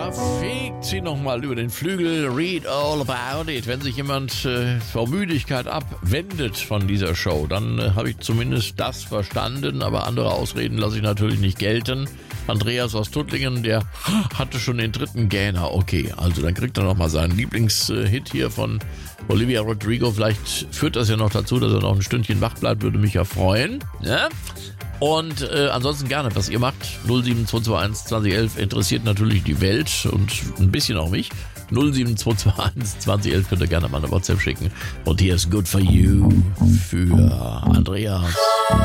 Da fegt sie nochmal über den Flügel. Read all about it. Wenn sich jemand vor Müdigkeit abwendet von dieser Show, dann habe ich zumindest das verstanden, aber andere Ausreden lasse ich natürlich nicht gelten. Andreas aus Tuttlingen, der hatte schon den 3. Gähner. Okay, also dann kriegt er nochmal seinen Lieblingshit hier von Olivia Rodrigo. Vielleicht führt das ja noch dazu, dass er noch ein Stündchen wach bleibt, würde mich ja freuen. Ja? Und ansonsten gerne, was ihr macht. 07221 2011 interessiert natürlich die Welt und ein bisschen auch mich. 07221 2011 könnt ihr gerne mal eine WhatsApp schicken. Und hier ist Good For You für Andreas.